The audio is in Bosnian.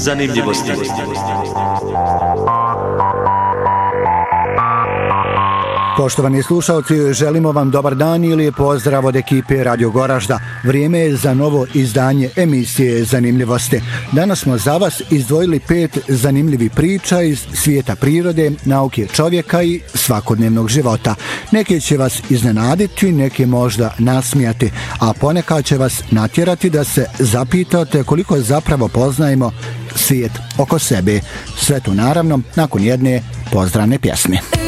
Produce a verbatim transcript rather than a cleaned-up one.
zanimljivosti. Poštovani slušalci, želimo vam dobar dan ili pozdrav od ekipe Radio Goražda. Vrijeme je za novo izdanje emisije Zanimljivosti. Danas smo za vas izdvojili pet zanimljivih priča iz svijeta prirode, nauke čovjeka i svakodnevnog života. Neke će vas iznenaditi, neke možda nasmijati, a ponekad će vas natjerati da se zapitate koliko zapravo poznajemo svijet oko sebe. Sve to naravno nakon jedne pozdravne pjesme.